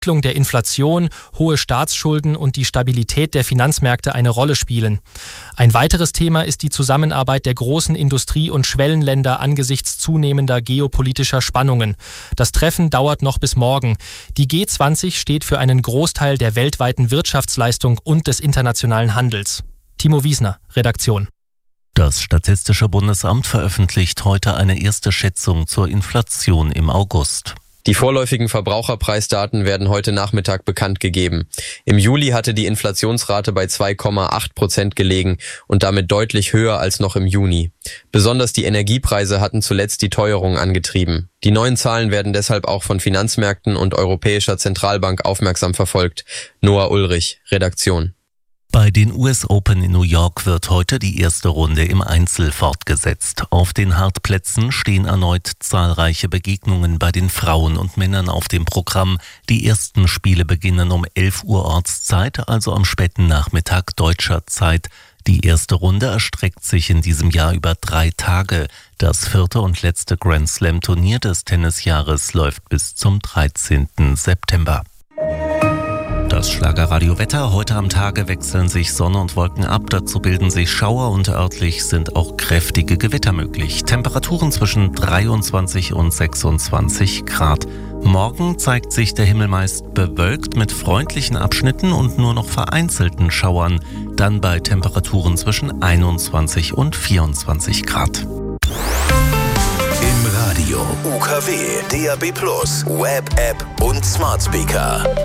Entwicklung der Inflation, hohe Staatsschulden und die Stabilität der Finanzmärkte eine Rolle spielen. Ein weiteres Thema ist die Zusammenarbeit der großen Industrie- und Schwellenländer angesichts zunehmender geopolitischer Spannungen. Das Treffen dauert noch bis morgen. Die G20 steht für einen Großteil der weltweiten Wirtschaftsleistung und des internationalen Handels. Timo Wiesner, Redaktion. Das Statistische Bundesamt veröffentlicht heute eine erste Schätzung zur Inflation im August. Die vorläufigen Verbraucherpreisdaten werden heute Nachmittag bekannt gegeben. Im Juli hatte die Inflationsrate bei 2,8% gelegen und damit deutlich höher als noch im Juni. Besonders die Energiepreise hatten zuletzt die Teuerung angetrieben. Die neuen Zahlen werden deshalb auch von Finanzmärkten und Europäischer Zentralbank aufmerksam verfolgt. Noah Ulrich, Redaktion. Bei den US Open in New York wird heute die erste Runde im Einzel fortgesetzt. Auf den Hartplätzen stehen erneut zahlreiche Begegnungen bei den Frauen und Männern auf dem Programm. Die ersten Spiele beginnen um 11 Uhr Ortszeit, also am späten Nachmittag deutscher Zeit. Die erste Runde erstreckt sich in diesem Jahr über 3 Tage. Das 4. und letzte Grand Slam Turnier des Tennisjahres läuft bis zum 13. September. Das Schlagerradio-Wetter. Heute am Tage wechseln sich Sonne und Wolken ab. Dazu bilden sich Schauer und örtlich sind auch kräftige Gewitter möglich. Temperaturen zwischen 23 und 26 Grad. Morgen zeigt sich der Himmel meist bewölkt mit freundlichen Abschnitten und nur noch vereinzelten Schauern. Dann bei Temperaturen zwischen 21 und 24 Grad. Im Radio UKW, DAB+, Web-App und Smart Speaker.